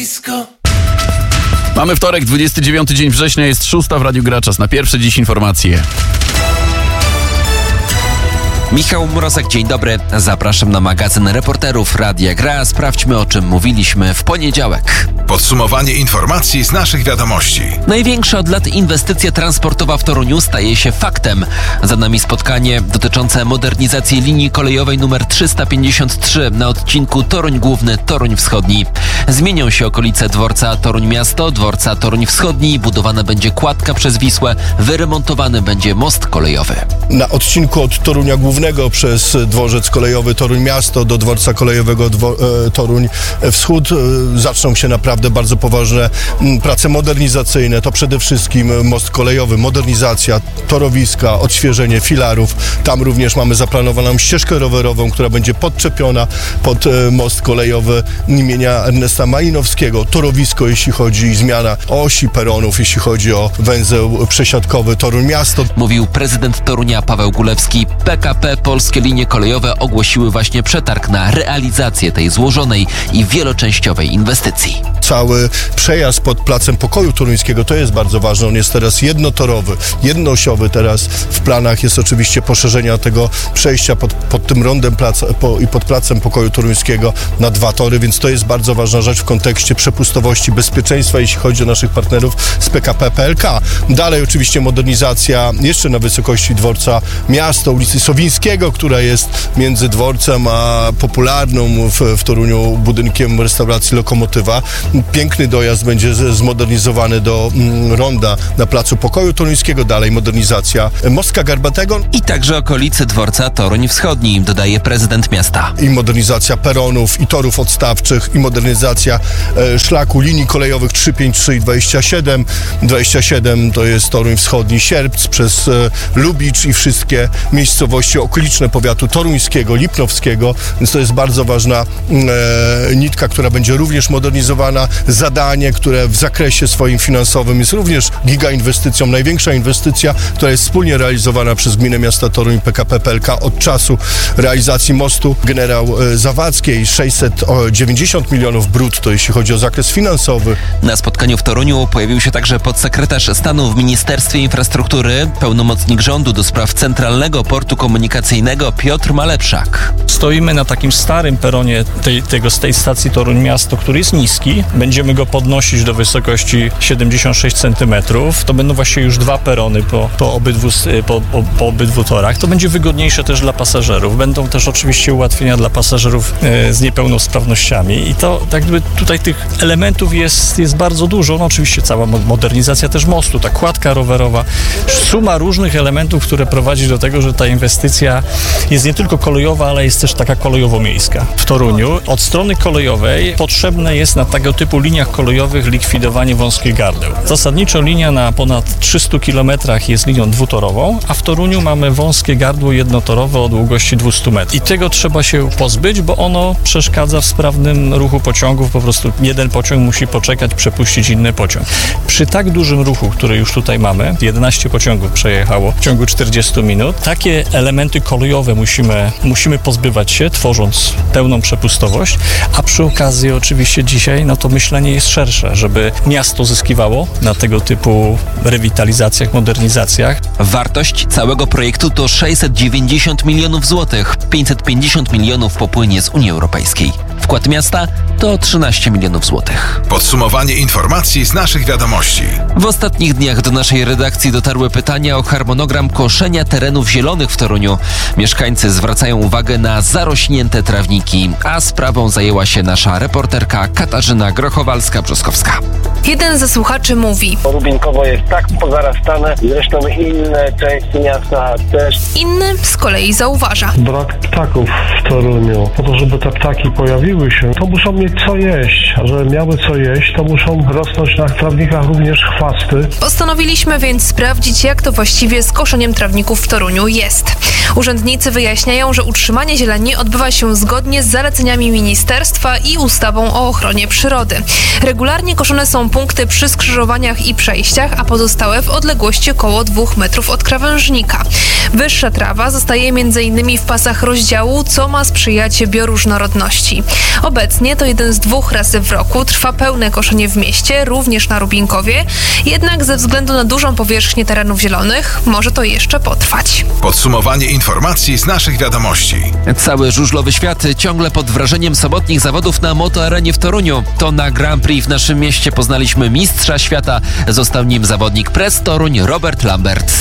Disco. Mamy wtorek, 29 dzień września, jest 6 w Radiu Gra. Czas na pierwsze dziś informacje. Michał Mrozek, dzień dobry. Zapraszam na magazyn reporterów Radia Gra. Sprawdźmy, o czym mówiliśmy w poniedziałek. Podsumowanie informacji z naszych wiadomości. Największa od lat inwestycja transportowa w Toruniu staje się faktem. Za nami spotkanie dotyczące modernizacji linii kolejowej nr 353 na odcinku Toruń Główny - Toruń Wschodni. Zmienią się okolice dworca Toruń Miasto, dworca Toruń Wschodni, budowana będzie kładka przez Wisłę, wyremontowany będzie most kolejowy. Na odcinku od Torunia Głównego przez dworzec kolejowy Toruń Miasto do dworca kolejowego Toruń Wschód zaczną się naprawdę bardzo poważne prace modernizacyjne. To przede wszystkim most kolejowy, modernizacja torowiska, odświeżenie filarów. Tam również mamy zaplanowaną ścieżkę rowerową, która będzie podczepiona pod most kolejowy imienia Ernesta Malinowskiego. Torowisko, jeśli chodzi o zmiana osi peronów, jeśli chodzi o węzeł przesiadkowy Toruń Miasto. Mówił prezydent Torunia Paweł Gulewski. PKP Polskie Linie Kolejowe ogłosiły właśnie przetarg na realizację tej złożonej i wieloczęściowej inwestycji. Cały przejazd pod Placem Pokoju Toruńskiego to jest bardzo ważne. On jest teraz jednotorowy, jednoosiowy. Teraz w planach jest oczywiście poszerzenia tego przejścia pod tym rondem i pod Placem Pokoju Toruńskiego na 2 tory, więc to jest bardzo ważna rzecz w kontekście przepustowości, bezpieczeństwa, jeśli chodzi o naszych partnerów z PKP PLK. Dalej oczywiście modernizacja jeszcze na wysokości dworca Miasto, ulicy Sowińskiego, która jest między dworcem a popularną w Toruniu budynkiem restauracji Lokomotywa. Piękny dojazd będzie zmodernizowany do ronda na Placu Pokoju Toruńskiego, dalej modernizacja Mostka Garbatego. I także okolicy dworca Toruń Wschodni, dodaje prezydent miasta. I modernizacja peronów, i torów odstawczych, i modernizacja szlaku linii kolejowych 353 i 27. 27 to jest Toruń Wschodni, Sierpc przez Lubicz i wszystkie miejscowości okoliczne powiatu toruńskiego, lipnowskiego, więc to jest bardzo ważna nitka, która będzie również modernizowana. Zadanie, które w zakresie swoim finansowym jest również gigainwestycją, największa inwestycja, która jest wspólnie realizowana przez Gminę Miasta Toruń i PKP PLK od czasu realizacji mostu Generał Zawadzkiej. 690 milionów brutto, jeśli chodzi o zakres finansowy. Na spotkaniu w Toruniu pojawił się także podsekretarz stanu w Ministerstwie Infrastruktury, pełnomocnik rządu do spraw Centralnego Portu Komunikacyjnego Piotr Malepszak. Stoimy na takim starym peronie tej stacji Toruń Miasto, który jest niski. Będziemy go podnosić do wysokości 76 cm. To będą właściwie już 2 perony po obydwu torach. To będzie wygodniejsze też dla pasażerów. Będą też oczywiście ułatwienia dla pasażerów z niepełnosprawnościami. I to jakby tutaj tych elementów jest bardzo dużo. No oczywiście cała modernizacja też mostu, ta kładka rowerowa. Suma różnych elementów, które prowadzi do tego, że ta inwestycja jest nie tylko kolejowa, ale jest też taka kolejowo-miejska. W Toruniu od strony kolejowej potrzebne jest na tego typu liniach kolejowych likwidowanie wąskich gardeł. Zasadniczo linia na ponad 300 km jest linią dwutorową, a w Toruniu mamy wąskie gardło jednotorowe o długości 200 metrów. I tego trzeba się pozbyć, bo ono przeszkadza w sprawnym ruchu pociągów. Po prostu jeden pociąg musi poczekać, przepuścić inny pociąg. Przy tak dużym ruchu, który już tutaj mamy, 11 pociągów przejechało w ciągu 40 minut, takie elementy kolejowe musimy pozbywać się, tworząc pełną przepustowość, a przy okazji oczywiście dzisiaj to myślenie jest szersze, żeby miasto zyskiwało na tego typu rewitalizacjach, modernizacjach. Wartość całego projektu to 690 milionów złotych. 550 milionów popłynie z Unii Europejskiej. Wkład miasta to 13 milionów złotych. Podsumowanie informacji z naszych wiadomości. W ostatnich dniach do naszej redakcji dotarły pytania o harmonogram koszenia terenów zielonych w Toruniu. Mieszkańcy zwracają uwagę na zarośnięte trawniki, a sprawą zajęła się nasza reporterka Katarzyna Grochowalska-Brzoskowska. Jeden ze słuchaczy mówi: Rubinkowo jest tak pozarastane, zresztą inne części miasta też. Inny z kolei zauważa: brak ptaków w Toruniu. Po to, żeby te ptaki pojawiły się, to muszą mieć co jeść. A żeby miały co jeść, to muszą rosnąć na trawnikach również chwasty. Postanowiliśmy więc sprawdzić, jak to właściwie z koszeniem trawników w Toruniu jest. Urzędnicy wyjaśniają, że utrzymanie zieleni odbywa się zgodnie z zaleceniami ministerstwa i ustawą o ochronie przyrody. Regularnie koszone są punkty przy skrzyżowaniach i przejściach, a pozostałe w odległości około 2 metrów od krawężnika. Wyższa trawa zostaje m.in. w pasach rozdziału, co ma sprzyjać bioróżnorodności. Obecnie to 1 z 2 razy w roku trwa pełne koszenie w mieście, również na Rubinkowie, jednak ze względu na dużą powierzchnię terenów zielonych może to jeszcze potrwać. Podsumowanie informacji z naszych wiadomości. Cały żużlowy świat ciągle pod wrażeniem sobotnich zawodów na motoarenie w Toruniu. To na Grand Prix w naszym mieście poznaliśmy mistrza świata. Został nim zawodnik Press Toruń Robert Lambert.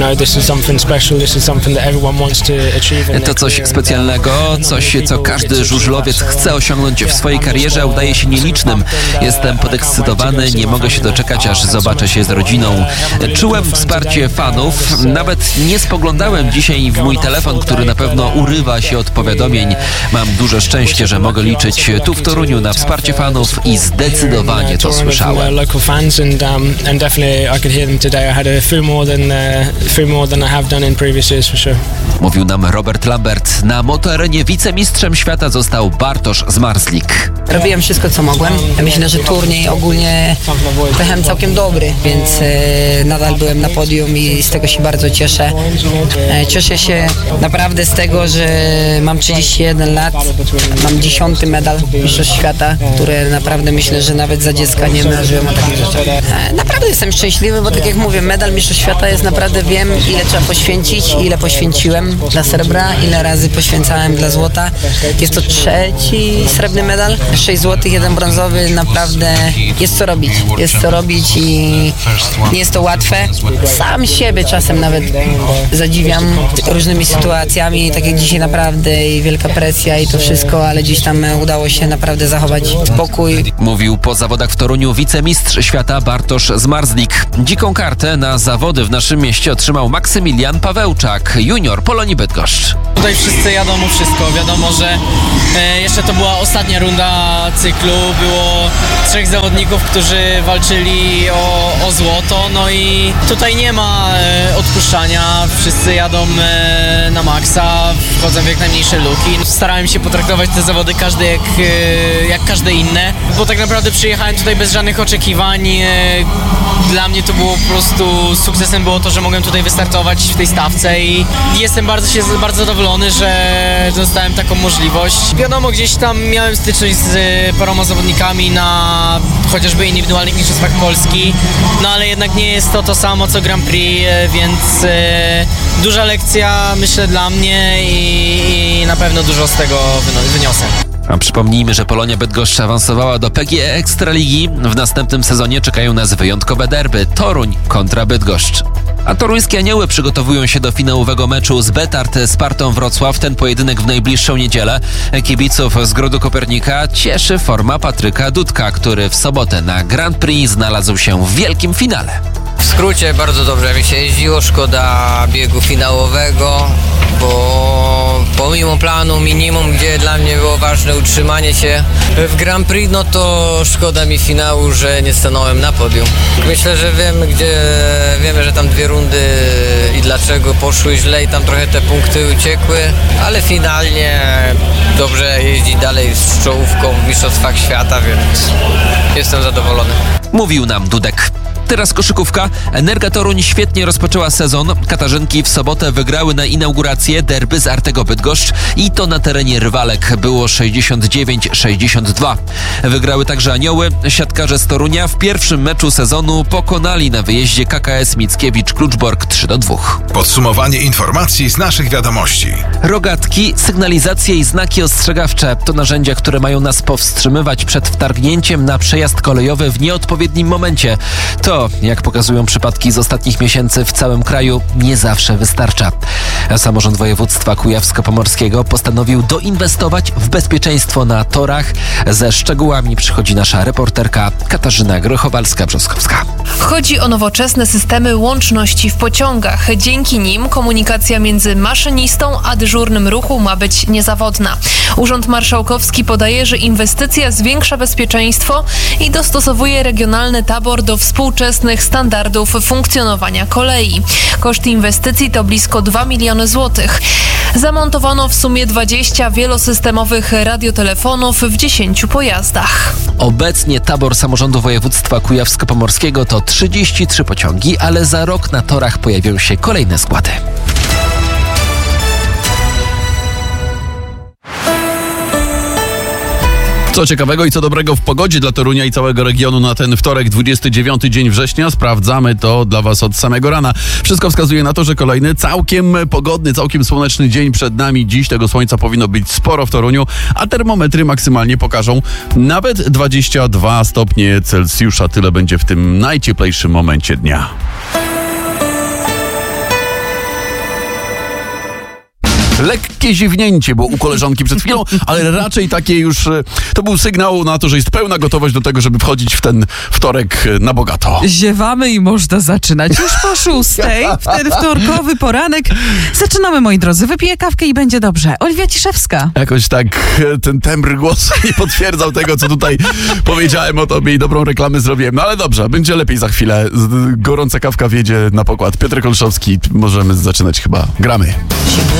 To coś specjalnego, coś, co każdy żużlowiec chce osiągnąć w swojej karierze, a udaje się nielicznym. Jestem podekscytowany, nie mogę się doczekać, aż zobaczę się z rodziną. Czułem wsparcie fanów, nawet nie spoglądałem dzisiaj w mój telefon, który na pewno urywa się od powiadomień. Mam duże szczęście, że mogę liczyć tu w Toruniu na wsparcie fanów i zdecydowanie to słyszałem. Mówił nam Robert Lambert. Na motoarenie wicemistrzem świata został Bartosz Zmarzlik. Robiłem wszystko, co mogłem. Myślę, że turniej ogólnie pojechałem całkiem dobry, więc nadal byłem na podium i z tego się bardzo cieszę. Cieszę się naprawdę z tego, że mam 31 lat, mam 10. medal Mistrzostw Świata, które naprawdę myślę, że nawet za dziecka nie marzyłem o takich rzeczach. Naprawdę jestem szczęśliwy, bo tak jak mówię, medal Mistrzostw Świata jest naprawdę, wiem ile trzeba poświęcić, ile poświęciłem dla srebra, ile razy poświęcałem dla złota. Jest to 3. srebrny medal, 6 złotych, 1 brązowy, naprawdę jest co robić. Jest co robić i nie jest to łatwe. Sam siebie czasem nawet zadziwiam różnymi sytuacjami, tak jak dzisiaj naprawdę i wielka presja i to wszystko, ale gdzieś tam udało się naprawdę zachować spokój. Mówił po zawodach w Toruniu wicemistrz świata Bartosz Zmarzlik. Dziką kartę na zawody w naszym mieście otrzymał Maksymilian Pawełczak, junior Polonii Bydgoszcz. Tutaj wszyscy jadą o wszystko. Wiadomo, że jeszcze to była ostatnia runda cyklu. Było 3 zawodników, którzy walczyli o złoto. No i tutaj nie ma odpuszczania. Wszyscy jadą na maksa, wchodzą w jak najmniejsze luki. Starałem się potraktować te zawody każdy jak każde inne, bo tak naprawdę przyjechałem tutaj bez żadnych oczekiwań. Dla mnie to było po prostu sukcesem było to, że mogłem tutaj wystartować w tej stawce i jestem bardzo zadowolony, że dostałem taką możliwość. Wiadomo, gdzieś tam miałem styczność z paroma zawodnikami na chociażby indywidualnych mistrzostwach Polski, no ale jednak nie jest to samo co Grand Prix, więc duża lekcja myślę dla mnie i na pewno dużo z tego wyniosę. A przypomnijmy, że Polonia Bydgoszcz awansowała do PGE Ekstraligi. W następnym sezonie czekają nas wyjątkowe derby Toruń kontra Bydgoszcz. A toruńskie anioły przygotowują się do finałowego meczu z Betart Spartą Wrocław. Ten pojedynek w najbliższą niedzielę. Kibiców z Grodu Kopernika cieszy forma Patryka Dudka, który w sobotę na Grand Prix znalazł się w wielkim finale. W skrócie bardzo dobrze mi się jeździło, szkoda biegu finałowego, bo pomimo planu minimum, gdzie dla mnie było ważne utrzymanie się w Grand Prix, no to szkoda mi finału, że nie stanąłem na podium. Myślę, że wiemy, że tam 2 rundy i dlaczego poszły źle i tam trochę te punkty uciekły, ale finalnie dobrze jeździć dalej z czołówką w Mistrzostwach Świata, więc jestem zadowolony. Mówił nam Dudek. Teraz koszykówka. Energa Toruń świetnie rozpoczęła sezon. Katarzynki w sobotę wygrały na inaugurację derby z Artego Bydgoszcz i to na terenie rywalek. Było 69-62. Wygrały także Anioły. Siatkarze z Torunia w pierwszym meczu sezonu pokonali na wyjeździe KKS Mickiewicz-Kluczbork 3-2. Podsumowanie informacji z naszych wiadomości. Rogatki, sygnalizacje i znaki ostrzegawcze to narzędzia, które mają nas powstrzymywać przed wtargnięciem na przejazd kolejowy w nieodpowiednim momencie. To, jak pokazują przypadki z ostatnich miesięcy w całym kraju, nie zawsze wystarcza. Samorząd województwa kujawsko-pomorskiego postanowił doinwestować w bezpieczeństwo na torach. Ze szczegółami przychodzi nasza reporterka Katarzyna Grochowalska-Brzoskowska. Chodzi o nowoczesne systemy łączności w pociągach. Dzięki nim komunikacja między maszynistą a dyżurnym ruchu ma być niezawodna. Urząd Marszałkowski podaje, że inwestycja zwiększa bezpieczeństwo i dostosowuje regionalny tabor do współczesnych standardów funkcjonowania kolei. Koszt inwestycji to blisko 2 miliony złotych. Zamontowano w sumie 20 wielosystemowych radiotelefonów w 10 pojazdach. Obecnie tabor samorządu województwa kujawsko-pomorskiego to 33 pociągi, ale za rok na torach pojawią się kolejne składy. Co ciekawego i co dobrego w pogodzie dla Torunia i całego regionu na ten wtorek, 29 dzień września. Sprawdzamy to dla Was od samego rana. Wszystko wskazuje na to, że kolejny całkiem pogodny, całkiem słoneczny dzień przed nami. Dziś tego słońca powinno być sporo w Toruniu, a termometry maksymalnie pokażą nawet 22 stopnie Celsjusza. Tyle będzie w tym najcieplejszym momencie dnia. Lekkie ziewnięcie było u koleżanki przed chwilą, ale raczej takie już, to był sygnał na to, że jest pełna gotowość do tego, żeby wchodzić w ten wtorek na bogato. Ziewamy i można zaczynać już po 6:00. W ten wtorkowy poranek zaczynamy, moi drodzy. Wypiję kawkę i będzie dobrze. Oliwia Ciszewska. Jakoś tak ten tembr głosu nie potwierdzał tego, co tutaj powiedziałem o tobie i dobrą reklamę zrobiłem. No ale dobrze, będzie lepiej za chwilę. Gorąca kawka wjedzie na pokład. Piotr Olszowski, możemy zaczynać chyba. Gramy.